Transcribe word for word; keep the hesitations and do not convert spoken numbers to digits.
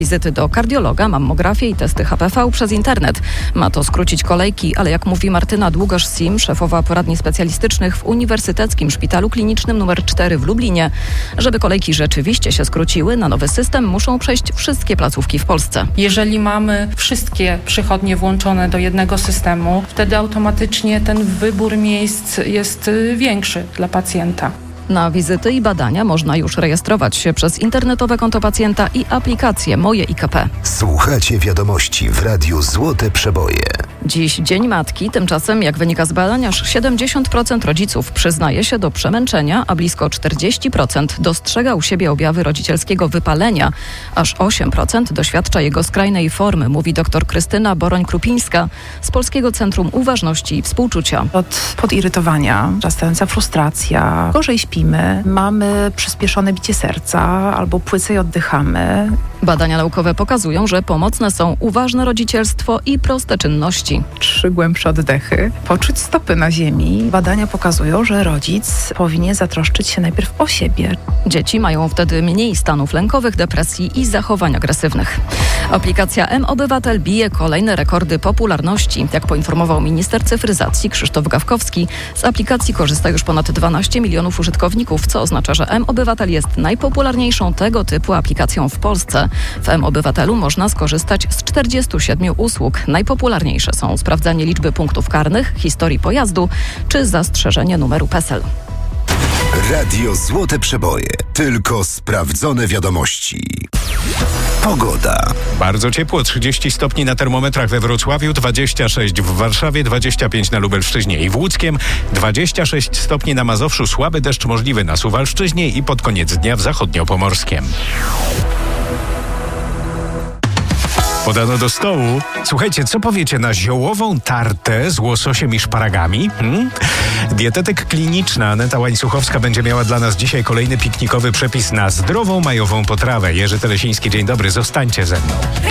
Wizyty do kardiologa, mammografię i testy H P V przez internet. Ma to skrócić kolejki, ale jak mówi Martyna Długosz-Sim, szefowa poradni specjalistycznych w Uniwersyteckim Szpitalu Klinicznym numer cztery w Lublinie, żeby kolejki rzeczywiście się skróciły, na nowy system muszą przejść wszystkie placówki w Polsce. Jeżeli mamy wszystkie przychodnie włączone do jednego systemu, wtedy automatycznie ten wybór miejsc jest większy dla pacjenta. Na wizyty i badania można już rejestrować się przez internetowe konto pacjenta i aplikację Moje I K P. Słuchacie wiadomości w Radiu Złote Przeboje. Dziś Dzień Matki, tymczasem jak wynika z badań, aż siedemdziesiąt procent rodziców przyznaje się do przemęczenia, a blisko czterdzieści procent dostrzega u siebie objawy rodzicielskiego wypalenia. Aż osiem procent doświadcza jego skrajnej formy, mówi dr Krystyna Boroń-Krupińska z Polskiego Centrum Uważności i Współczucia. Od podirytowania, wzrastająca frustracja, gorzej śpimy, mamy przyspieszone bicie serca albo płycej oddychamy. Badania naukowe pokazują, że pomocne są uważne rodzicielstwo i proste czynności. Trzy głębsze oddechy, poczuć stopy na ziemi. Badania pokazują, że rodzic powinien zatroszczyć się najpierw o siebie. Dzieci mają wtedy mniej stanów lękowych, depresji i zachowań agresywnych. Aplikacja M-Obywatel bije kolejne rekordy popularności. Jak poinformował minister cyfryzacji Krzysztof Gawkowski, z aplikacji korzysta już ponad dwanaście milionów użytkowników, co oznacza, że M-Obywatel jest najpopularniejszą tego typu aplikacją w Polsce. W M-Obywatelu można skorzystać z czterdziestu siedmiu usług. Najpopularniejsze są sprawdzanie liczby punktów karnych, historii pojazdu czy zastrzeżenie numeru PESEL. Radio Złote Przeboje. Tylko sprawdzone wiadomości. Pogoda. Bardzo ciepło, trzydzieści stopni na termometrach we Wrocławiu, dwadzieścia sześć w Warszawie, dwadzieścia pięć na Lubelszczyźnie i w Łódzkiem, dwadzieścia sześć stopni na Mazowszu, słaby deszcz możliwy na Suwalszczyźnie i pod koniec dnia w Zachodniopomorskiem. Podano do stołu. Słuchajcie, co powiecie na ziołową tartę z łososiem i szparagami? Hmm? Dietetyk kliniczna Aneta Łańcuchowska będzie miała dla nas dzisiaj kolejny piknikowy przepis na zdrową majową potrawę. Jerzy Telesiński, dzień dobry, zostańcie ze mną.